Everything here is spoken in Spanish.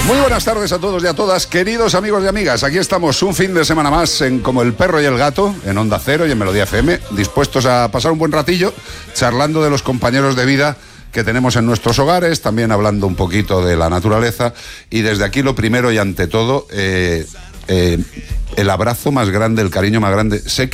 Muy buenas tardes a todos y a todas, queridos amigos y amigas. Aquí estamos un fin de semana más en Como el Perro y el Gato, en Onda Cero y en Melodía FM, dispuestos a pasar un buen ratillo charlando de los compañeros de vida que tenemos en nuestros hogares, también hablando un poquito de la naturaleza. Y desde aquí lo primero y ante todo, el abrazo más grande, el cariño más grande. Sé